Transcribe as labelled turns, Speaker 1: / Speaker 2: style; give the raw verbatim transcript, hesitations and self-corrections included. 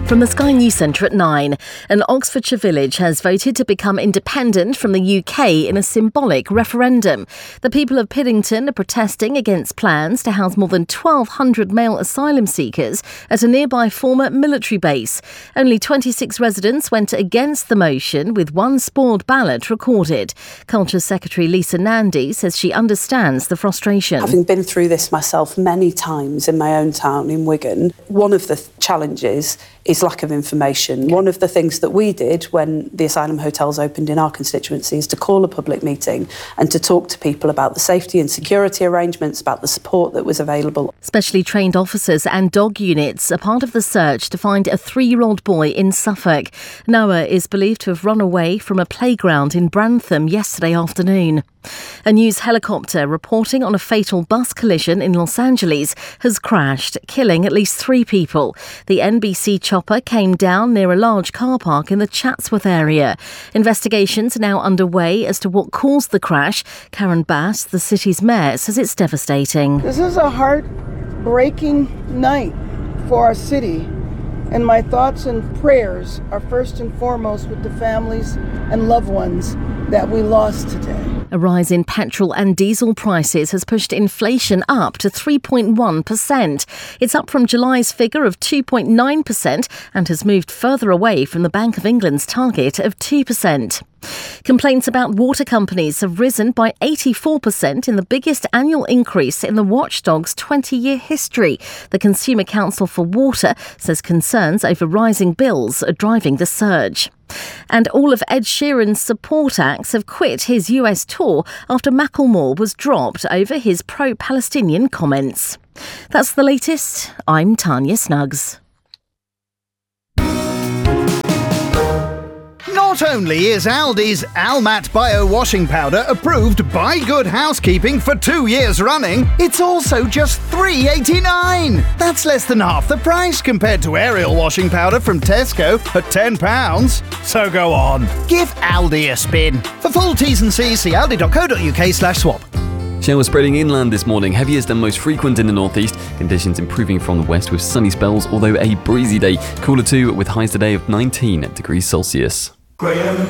Speaker 1: From the Sky News Centre at nine, an Oxfordshire village has voted to become independent from the U K in a symbolic referendum. The people of Piddington are protesting against plans to house more than twelve hundred male asylum seekers at a nearby former military base. Only twenty-six residents went against the motion, with one spoiled ballot recorded. Culture Secretary Lisa Nandy says she understands the frustration.
Speaker 2: Having been through this myself many times in my own town in Wigan, one of the th- challenges is lack of information. One of the things that we did when the asylum hotels opened in our constituency is to call a public meeting and to talk to people about the safety and security arrangements, about the support that was available.
Speaker 1: Specially trained officers and dog units are part of the search to find a three-year-old boy in Suffolk. Noah is believed to have run away from a playground in Brantham yesterday afternoon. A news helicopter reporting on a fatal bus collision in Los Angeles has crashed, killing at least three people. The N B C chopper came down near a large car park in the Chatsworth area. Investigations are now underway as to what caused the crash. Karen Bass, the city's mayor, says it's devastating.
Speaker 3: This is a heart-breaking night for our city, and my thoughts and prayers are first and foremost with the families and loved ones that we lost today.
Speaker 1: A rise in petrol and diesel prices has pushed inflation up to three point one percent. It's up from July's figure of two point nine percent and has moved further away from the Bank of England's target of two percent. Complaints about water companies have risen by eighty-four percent in the biggest annual increase in the watchdog's twenty-year history. The Consumer Council for Water says concerns over rising bills are driving the surge. And all of Ed Sheeran's support acts have quit his U S tour after Macklemore was dropped over his pro-Palestinian comments. That's the latest. I'm Tanya Snuggs.
Speaker 4: Not only is Aldi's Almat Bio Washing Powder approved by Good Housekeeping for two years running, it's also just three dollars and eighty-nine cents. That's less than half the price compared to Ariel washing powder from Tesco at ten pounds. So go on, give Aldi a spin. For full T's and C's, see aldi.co.uk slash swap.
Speaker 5: Showers spreading inland this morning, heaviest and most frequent in the northeast. Conditions improving from the west with sunny spells, although a breezy day. Cooler too, with highs today of nineteen degrees Celsius.